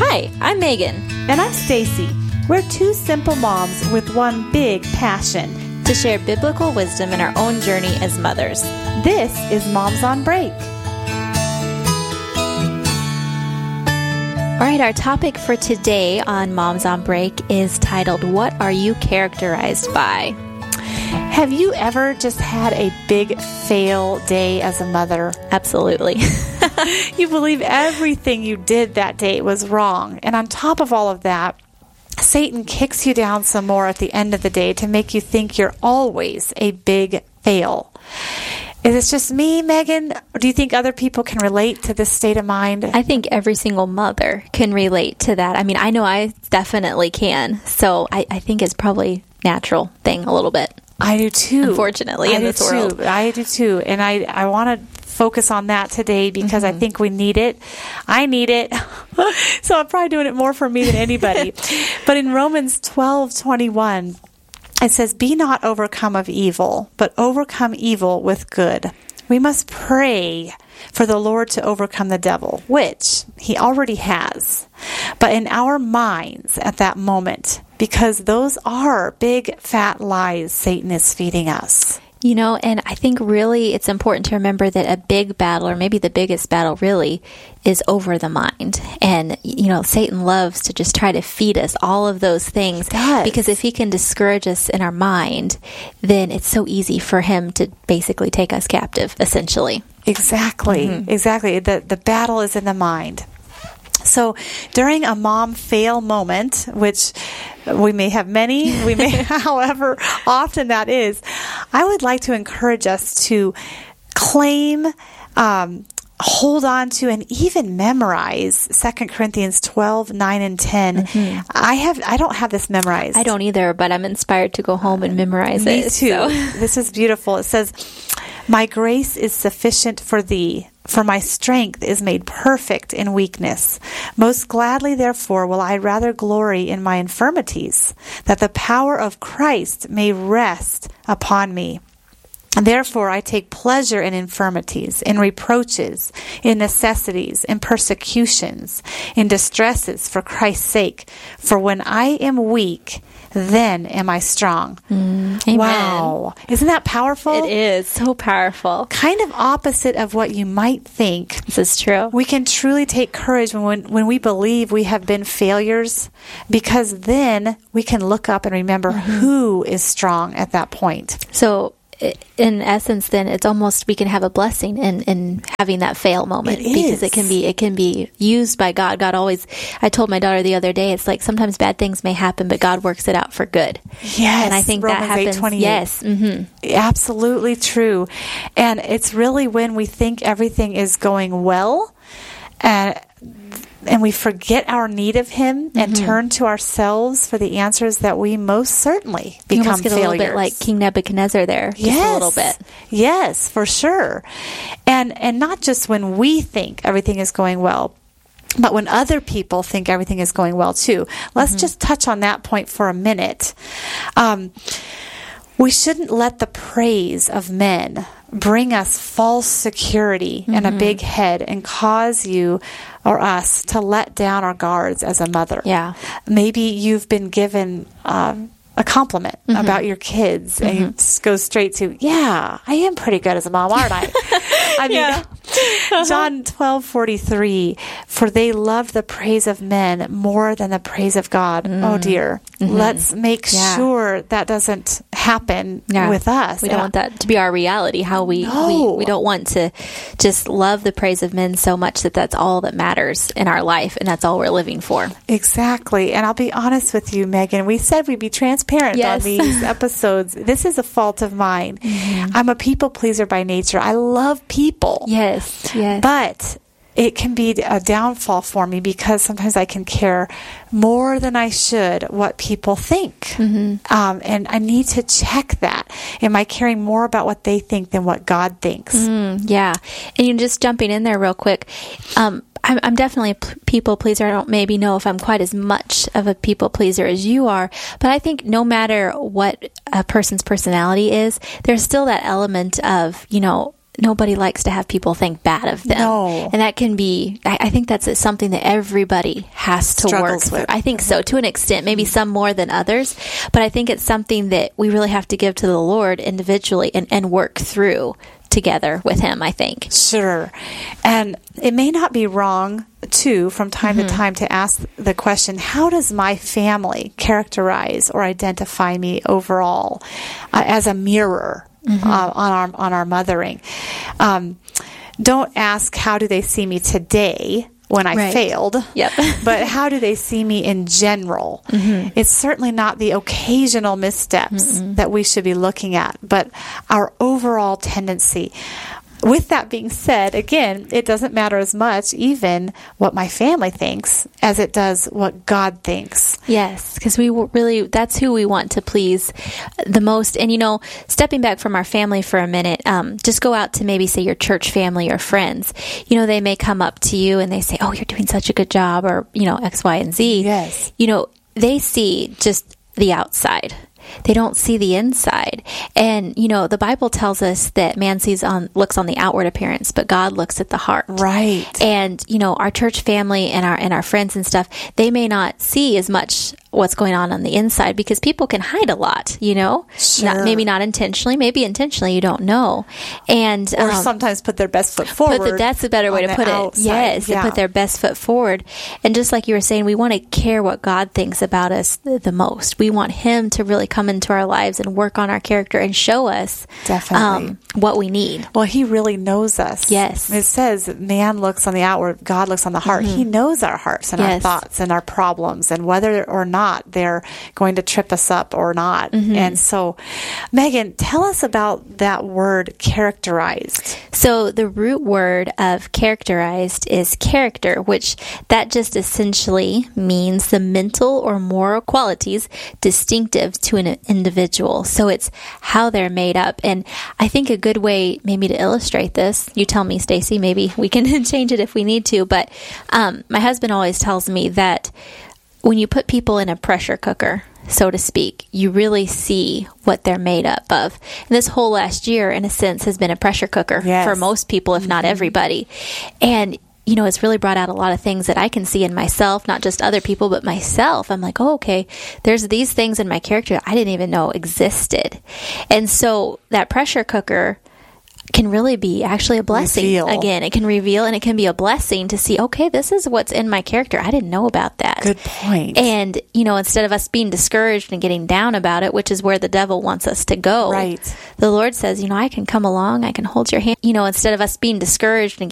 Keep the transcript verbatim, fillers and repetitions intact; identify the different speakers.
Speaker 1: Hi, I'm Megan.
Speaker 2: And I'm Stacy. We're two simple moms with one big passion
Speaker 1: to share biblical wisdom in our own journey as mothers.
Speaker 2: This is Moms on Break.
Speaker 1: All right, our topic for today on Moms on Break is titled, What Are You Characterized By?
Speaker 2: Have you ever just had a big fail day as a mother?
Speaker 1: Absolutely.
Speaker 2: You believe everything you did that day was wrong. And on top of all of that, Satan kicks you down some more at the end of the day to make you think you're always a big fail. Is this just me, Megan? Or do you think other people can relate to this state of mind?
Speaker 1: I think every single mother can relate to that. I mean, I know I definitely can. So I, I think it's probably a natural thing a little bit.
Speaker 2: I do too.
Speaker 1: Unfortunately,
Speaker 2: I
Speaker 1: in
Speaker 2: do
Speaker 1: this
Speaker 2: too.
Speaker 1: world.
Speaker 2: I do too. And I, I want to focus on that today because mm-hmm. I think we need it. I need it. So I'm probably doing it more for me than anybody. But in Romans twelve twenty-one, it says, "Be not overcome of evil, but overcome evil with good." We must pray for the Lord to overcome the devil, which he already has. But in our minds at that moment, because those are big, fat lies Satan is feeding us.
Speaker 1: You know, and I think really it's important to remember that a big battle, or maybe the biggest battle really, is over the mind. And, you know, Satan loves to just try to feed us all of those things.
Speaker 2: He does.
Speaker 1: Because if he can discourage us in our mind, then it's so easy for him to basically take us captive, essentially.
Speaker 2: Exactly. Mm-hmm. Exactly. The, the battle is in the mind. So during a mom fail moment, which we may have many, we may, however often that is, I would like to encourage us to claim, um, hold on to, and even memorize Second Corinthians twelve, nine, and ten. Mm-hmm. I have, I don't have this memorized.
Speaker 1: I don't either, but I'm inspired to go home and memorize
Speaker 2: Me
Speaker 1: it.
Speaker 2: Me too.
Speaker 1: So.
Speaker 2: This is beautiful. It says, "My grace is sufficient for thee, for my strength is made perfect in weakness. Most gladly, therefore, will I rather glory in my infirmities, that the power of Christ may rest upon me. Therefore, I take pleasure in infirmities, in reproaches, in necessities, in persecutions, in distresses for Christ's sake. For when I am weak, then am I strong."
Speaker 1: Mm, amen.
Speaker 2: Wow. Isn't that powerful?
Speaker 1: It is so powerful.
Speaker 2: Kind of opposite of what you might think.
Speaker 1: This is true.
Speaker 2: We can truly take courage when, when, when we believe we have been failures, because then we can look up and remember mm-hmm. who is strong at that point.
Speaker 1: So, in essence, then it's almost we can have a blessing in, in having that fail moment,
Speaker 2: it
Speaker 1: because
Speaker 2: is.
Speaker 1: it can be it can be used by God. God always. I told my daughter the other day, it's like sometimes bad things may happen, but God works it out for good.
Speaker 2: Yes,
Speaker 1: and I think
Speaker 2: Romans
Speaker 1: that happens.
Speaker 2: eight twenty-eight.
Speaker 1: Yes, mm-hmm.
Speaker 2: Absolutely true. And it's really when we think everything is going well, and. And we forget our need of Him and mm-hmm. turn to ourselves for the answers that we most certainly become
Speaker 1: you almost get
Speaker 2: failures.
Speaker 1: a little bit like King Nebuchadnezzar there. Just
Speaker 2: yes.
Speaker 1: a little bit.
Speaker 2: Yes, for sure. And and not just when we think everything is going well, but when other people think everything is going well too. Let's mm-hmm. just touch on that point for a minute. Um, we shouldn't let the praise of men bring us false security mm-hmm. and a big head and cause you or us to let down our guards as a mother.
Speaker 1: Yeah.
Speaker 2: Maybe you've been given um, a compliment mm-hmm. about your kids mm-hmm. and you just go straight to, yeah, I am pretty good as a mom, aren't I? I mean,
Speaker 1: yeah. uh-huh.
Speaker 2: John twelve forty-three, "For they love the praise of men more than the praise of God." Mm. Oh dear. Mm-hmm. Let's make yeah. sure that doesn't happen yeah. with us.
Speaker 1: We don't want that to be our reality, how we,
Speaker 2: no.
Speaker 1: we we don't want to just love the praise of men so much that that's all that matters in our life, and that's all we're living for.
Speaker 2: Exactly. And I'll be honest with you, Megan. We said we'd be transparent
Speaker 1: yes.
Speaker 2: on these episodes. This is a fault of mine. Mm-hmm. I'm a people pleaser by nature. I love people.
Speaker 1: Yes, yes.
Speaker 2: But it can be a downfall for me because sometimes I can care more than I should what people think. Mm-hmm. Um, and I need to check that. Am I caring more about what they think than what God thinks?
Speaker 1: Mm, yeah. And you're just jumping in there real quick. Um, I'm, I'm definitely a p- people pleaser. I don't maybe know if I'm quite as much of a people pleaser as you are, but I think no matter what a person's personality is, there's still that element of, you know, nobody likes to have people think bad of them.
Speaker 2: No.
Speaker 1: And that can be, I, I think that's something that everybody has to
Speaker 2: Struggles
Speaker 1: work through.
Speaker 2: with.
Speaker 1: I think so, to an extent, maybe some more than others, but I think it's something that we really have to give to the Lord individually and, and work through together with Him, I think.
Speaker 2: Sure. And it may not be wrong, too, from time mm-hmm. to time to ask the question, how does my family characterize or identify me overall uh, as a mirror mm-hmm. uh, on our on our mothering? Um, don't ask, how do they see me today when I
Speaker 1: right.
Speaker 2: failed,
Speaker 1: yep.
Speaker 2: but how do they see me in general? Mm-hmm. It's certainly not the occasional missteps mm-hmm. that we should be looking at, but our overall tendency. With that being said, again, it doesn't matter as much even what my family thinks as it does what God thinks.
Speaker 1: Yes, because we really, that's who we want to please the most. And, you know, stepping back from our family for a minute, um, just go out to maybe, say, your church family or friends. You know, they may come up to you and they say, oh, you're doing such a good job, or, you know, X, Y, and Z.
Speaker 2: Yes.
Speaker 1: You know, they see just the outside. They don't see the inside. And, you know, the Bible tells us that man sees on, looks on the outward appearance, but God looks at the heart.
Speaker 2: Right.
Speaker 1: And, you know, our church family and our, and our friends and stuff, they may not see as much what's going on on the inside, because people can hide a lot, you know,
Speaker 2: sure.
Speaker 1: not, maybe not intentionally, maybe intentionally, you don't know. And,
Speaker 2: or
Speaker 1: um,
Speaker 2: sometimes put their best foot forward.
Speaker 1: Put the, that's a better way to put
Speaker 2: outside.
Speaker 1: it. Yes.
Speaker 2: Yeah.
Speaker 1: To put their best foot forward. And just like you were saying, we want to care what God thinks about us the, the most. We want Him to really come into our lives and work on our character and show us
Speaker 2: Definitely.
Speaker 1: Um, what we need.
Speaker 2: Well, He really knows us.
Speaker 1: Yes.
Speaker 2: It says man looks on the outward, God looks on the heart. Mm-hmm. He knows our hearts and
Speaker 1: yes.
Speaker 2: our thoughts and our problems, and whether or not they're going to trip us up or not. Mm-hmm. And so, Megan, tell us about that word, characterized.
Speaker 1: So the root word of characterized is character, which that just essentially means the mental or moral qualities distinctive to an individual. So it's how they're made up. And I think a good way maybe to illustrate this, you tell me, Stacy, maybe we can change it if we need to, but um, my husband always tells me that when you put people in a pressure cooker, so to speak, you really see what they're made up of. And this whole last year, in a sense, has been a pressure cooker
Speaker 2: yes.
Speaker 1: for most people, if mm-hmm. not everybody. And, you know, it's really brought out a lot of things that I can see in myself, not just other people, but myself. I'm like, oh, okay, there's these things in my character I didn't even know existed. And so that pressure cooker can really be actually a blessing.
Speaker 2: Reveal.
Speaker 1: Again, it can reveal, and it can be a blessing to see, okay, this is what's in my character. I didn't know about that.
Speaker 2: Good point.
Speaker 1: And, you know, instead of us being discouraged and getting down about it, which is where the devil wants us to go,
Speaker 2: right.
Speaker 1: the Lord says, you know, I can come along, I can hold your hand. You know, instead of us being discouraged and